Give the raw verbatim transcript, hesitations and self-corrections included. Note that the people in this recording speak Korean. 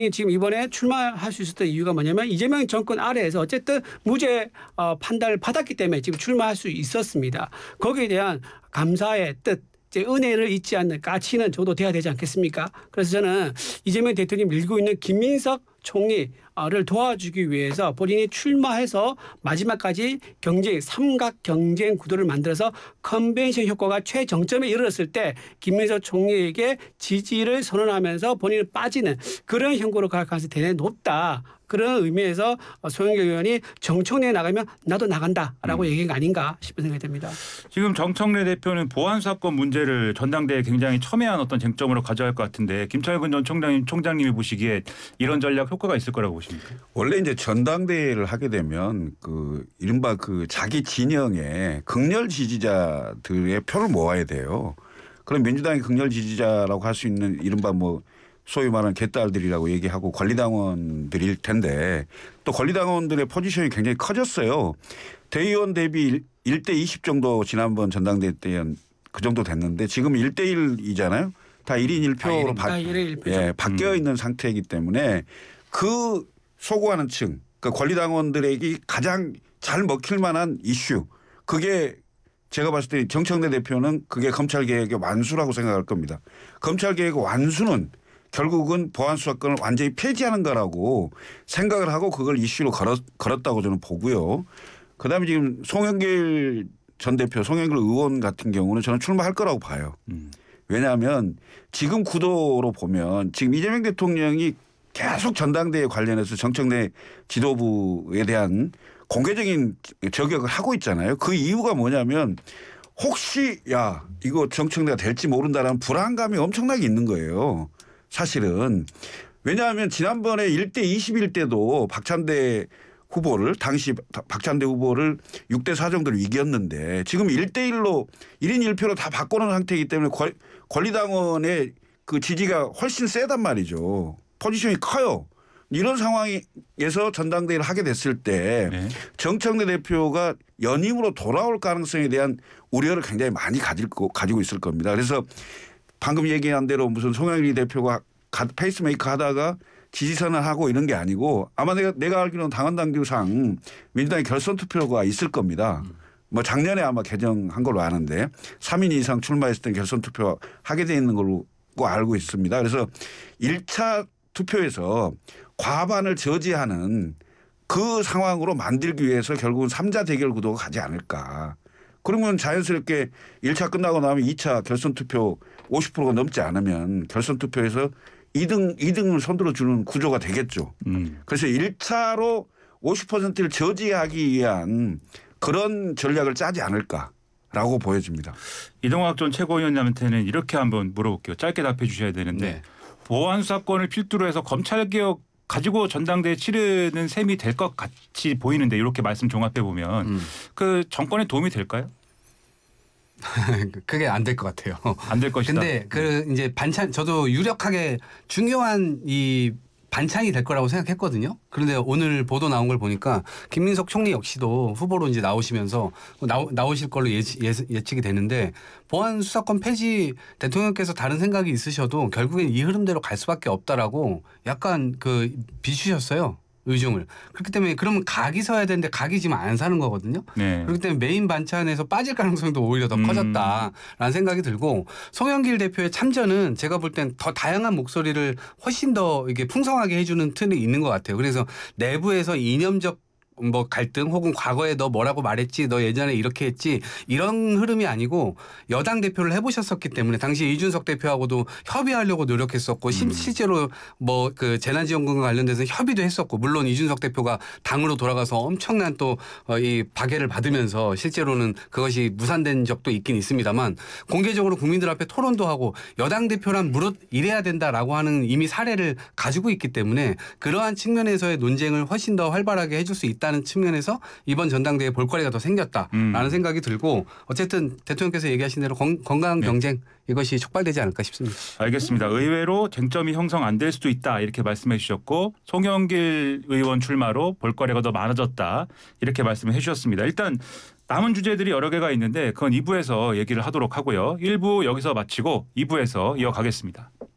지금 이번에 출마할 수 있었던 이유가 뭐냐면 이재명 정권 아래에서 어쨌든 무죄 어, 판단을 받았기 때문에 지금 출마할 수 있었습니다. 거기에 대한 감사의 뜻, 이제 은혜를 잊지 않는 가치는 저도 돼야 되지 않겠습니까? 그래서 저는 이재명 대통령이 밀고 있는 김민석 총리를 도와주기 위해서 본인이 출마해서 마지막까지 경쟁 삼각 경쟁 구도를 만들어서 컨벤션 효과가 최정점에 이르렀을 때 김민석 총리에게 지지를 선언하면서 본인은 빠지는 그런 형국으로 갈 가능성이 대단히 높다. 그런 의미에서 송영길 의원이 정청래에 나가면 나도 나간다라고 음. 얘기한 거 아닌가 싶은 생각이 듭니다. 지금 정청래 대표는 보안 사건 문제를 전당대회에 굉장히 첨예한 어떤 쟁점으로 가져갈 것 같은데 김철근 전 총장님, 총장님이 보시기에 이런 전략 효과가 있을 거라고 보십니까? 원래 이제 전당대회를 하게 되면 그 이른바 그 자기 진영의 극렬 지지자들의 표를 모아야 돼요. 그럼 민주당의 극렬 지지자라고 할 수 있는 이른바 뭐 소위 말하는 개딸들이라고 얘기하고 권리당원들일 텐데 또 권리당원들의 포지션이 굉장히 커졌어요. 대의원 대비 일 대 이십 정도 지난번 전당대회 때는 그 정도 됐는데 지금 일 대 일이잖아요. 다 일 인 일 표로 바, 예, 바뀌어 있는 상태이기 때문에 그 소구하는 층, 그러니까 권리당원들에게 가장 잘 먹힐 만한 이슈 그게 제가 봤을 때 정청래 대표는 그게 검찰개혁의 완수라고 생각할 겁니다. 검찰개혁의 완수는 결국은 보안수사권을 완전히 폐지하는 거라고 생각을 하고 그걸 이슈로 걸었, 걸었다고 저는 보고요. 그다음에 지금 송영길 전 대표, 송영길 의원 같은 경우는 저는 출마할 거라고 봐요. 음. 왜냐하면 지금 구도로 보면 지금 이재명 대통령이 계속 전당대회 관련해서 정청래 지도부에 대한 공개적인 저격을 하고 있잖아요. 그 이유가 뭐냐면 혹시 야 이거 정청래가 될지 모른다라는 불안감이 엄청나게 있는 거예요. 사실은. 왜냐하면 지난번에 일 대 이십일 때도 박찬대 후보를 당시 박찬대 후보를 육 대 사 정도로 이겼는데 지금 일 대 일로 일 인 일 표로 다 바꿔놓은 상태이기 때문에 권리당원의 그 지지가 훨씬 세단 말이죠. 포지션이 커요. 이런 상황에서 전당대회를 하게 됐을 때 네. 정청래 대표가 연임으로 돌아올 가능성에 대한 우려를 굉장히 많이 가질 거, 가지고 있을 겁니다. 그래서 방금 얘기한 대로 무슨 송영길 대표가 페이스메이커 하다가 지지선을 하고 이런 게 아니고 아마 내가, 내가 알기로는 당헌당규상 민주당의 결선 투표가 있을 겁니다. 음. 뭐 작년에 아마 개정한 걸로 아는데 삼 인 이상 출마했을 때 결선 투표 하게 돼 있는 걸로 알고 있습니다. 그래서 일 차 투표에서 과반을 저지하는 그 상황으로 만들기 위해서 결국은 삼 자 대결 구도가 가지 않을까. 그러면 자연스럽게 일 차 끝나고 나면 이 차 결선 투표 오십 퍼센트가 넘지 않으면 결선 투표에서 이 등, 이 등을 손들어 주는 구조가 되겠죠. 음. 그래서 일 차로 오십 퍼센트를 저지하기 위한 그런 전략을 짜지 않을까라고 보여집니다. 이동학 전 최고위원님한테는 이렇게 한번 물어볼게요. 짧게 답해 주셔야 되는데 네. 보안수사권을 필두로 해서 검찰개혁 가지고 전당대회 치르는 셈이 될 것 같이 보이는데 이렇게 말씀 종합해 보면 음. 그 정권에 도움이 될까요? 그게 안 될 것 같아요. 안 될 것이다. 근데 그 이제 반찬 저도 유력하게 중요한 이 반찬이 될 거라고 생각했거든요. 그런데 오늘 보도 나온 걸 보니까 김민석 총리 역시도 후보로 이제 나오시면서 나오, 나오실 걸로 예치, 예, 예측이 되는데 보안 수사권 폐지 대통령께서 다른 생각이 있으셔도 결국엔 이 흐름대로 갈 수밖에 없다라고 약간 그 비추셨어요. 의중을. 그렇기 때문에 그러면 각이 서야 되는데 각이 지금 안 사는 거거든요. 네. 그렇기 때문에 메인 반찬에서 빠질 가능성도 오히려 더 음. 커졌다라는 생각이 들고 송영길 대표의 참전은 제가 볼 땐 더 다양한 목소리를 훨씬 더 이게 풍성하게 해주는 틈이 있는 것 같아요. 그래서 내부에서 이념적 뭐 갈등 혹은 과거에 너 뭐라고 말했지 너 예전에 이렇게 했지 이런 흐름이 아니고 여당 대표를 해보셨었기 때문에 당시 이준석 대표하고도 협의하려고 노력했었고 음. 실제로 뭐 그 재난지원금과 관련돼서 협의도 했었고 물론 이준석 대표가 당으로 돌아가서 엄청난 또 이 박해를 받으면서 실제로는 그것이 무산된 적도 있긴 있습니다만 공개적으로 국민들 앞에 토론도 하고 여당 대표란 무릇 이래야 된다라고 하는 이미 사례를 가지고 있기 때문에 그러한 측면에서의 논쟁을 훨씬 더 활발하게 해줄 수 있다. 는 측면에서 이번 전당대회 볼거리가 더 생겼다라는 음. 생각이 들고 어쨌든 대통령께서 얘기하신 대로 건, 건강한 네. 경쟁 이것이 촉발되지 않을까 싶습니다. 알겠습니다. 의외로 쟁점이 형성 안 될 수도 있다 이렇게 말씀해 주셨고 송영길 의원 출마로 볼거리가 더 많아졌다 이렇게 말씀해 주셨습니다. 일단 남은 주제들이 여러 개가 있는데 그건 이 부에서 얘기를 하도록 하고요. 일 부 여기서 마치고 이 부에서 이어가겠습니다.